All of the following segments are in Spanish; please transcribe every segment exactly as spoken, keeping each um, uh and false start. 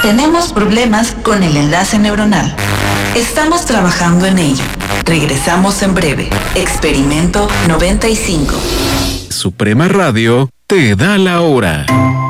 Tenemos problemas con el enlace neuronal. Estamos trabajando en ello. Regresamos en breve. Experimento noventa y cinco. Suprema Radio te da la hora.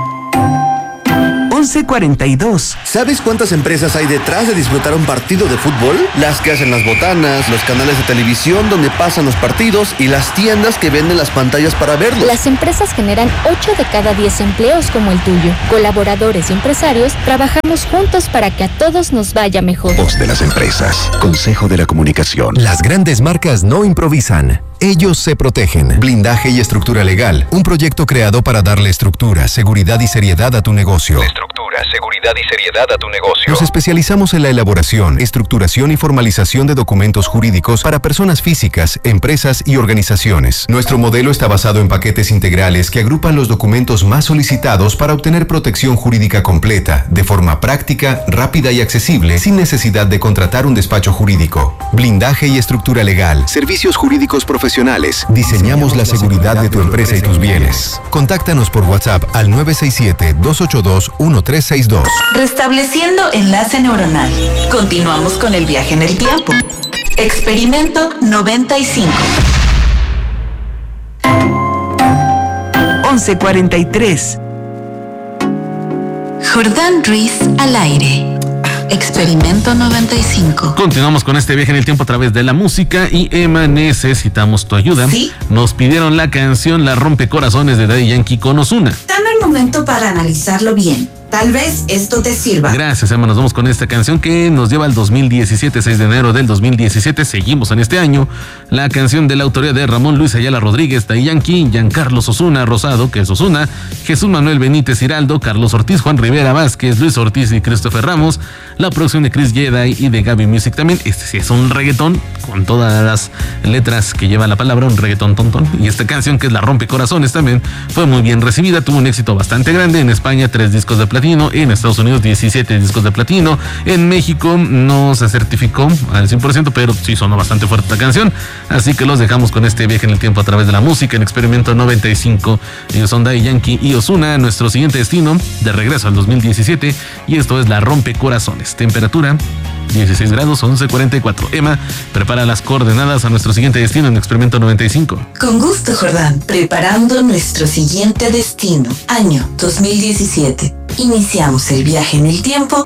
once cuarenta y dos. ¿Sabes cuántas empresas hay detrás de disfrutar un partido de fútbol? Las que hacen las botanas, los canales de televisión donde pasan los partidos y las tiendas que venden las pantallas para verlos. Las empresas generan ocho de cada diez empleos como el tuyo. Colaboradores y empresarios trabajamos juntos para que a todos nos vaya mejor. Voz de las empresas. Consejo de la Comunicación. Las grandes marcas no improvisan. Ellos se protegen. Blindaje y estructura legal. Un proyecto creado para darle estructura, seguridad y seriedad a tu negocio. Estructura, seguridad y seriedad a tu negocio. Nos especializamos en la elaboración, estructuración y formalización de documentos jurídicos para personas físicas, empresas y organizaciones. Nuestro modelo está basado en paquetes integrales que agrupan los documentos más solicitados para obtener protección jurídica completa, de forma práctica, rápida y accesible, sin necesidad de contratar un despacho jurídico. Blindaje y estructura legal. Servicios jurídicos profesionales. Diseñamos la seguridad de tu empresa y tus bienes. Contáctanos por WhatsApp al nueve seis siete, dos ocho dos, uno tres seis dos. Restableciendo enlace neuronal. Continuamos con el viaje en el tiempo. Experimento noventa y cinco. once cuarenta y tres. Jordán Ruiz al aire. Experimento noventa y cinco. Continuamos con este viaje en el tiempo a través de la música y Emma, necesitamos tu ayuda. ¿Sí? Nos pidieron la canción La Rompecorazones de Daddy Yankee con Ozuna. Dame un momento para analizarlo bien. Tal vez esto te sirva. Gracias, Emma. Nos vamos con esta canción que nos lleva al dos mil diecisiete, seis de enero del dos mil diecisiete. Seguimos en este año. La canción de la autoría de Ramón Luis Ayala Rodríguez, Daddy Yankee, Giancarlos Ozuna Rosado, que es Ozuna, Jesús Manuel Benítez Hiraldo, Carlos Ortiz, Juan Rivera Vázquez, Luis Ortiz y Christopher Ramos. La producción de Chris Jedi y de Gaby Music también. Este sí es un reggaetón con todas las letras que lleva la palabra, un reggaetón tontón. Y esta canción, que es La Rompecorazones, también fue muy bien recibida. Tuvo un éxito bastante grande. En España, tres discos de platino. En Estados Unidos, diecisiete discos de platino. En México no se certificó al cien por ciento, pero sí sonó bastante fuerte esta canción. Así que los dejamos con este viaje en el tiempo a través de la música en Experimento noventa y cinco. Ellos son Daddy Yankee y Ozuna. Nuestro siguiente destino, de regreso al dos mil diecisiete. Y esto es La Rompecorazones. Temperatura dieciséis grados, once cuarenta y cuatro. Emma, prepara las coordenadas a nuestro siguiente destino en Experimento noventa y cinco. Con gusto, Jordán. Preparando nuestro siguiente destino. Año dos mil diecisiete. Iniciamos el viaje en el tiempo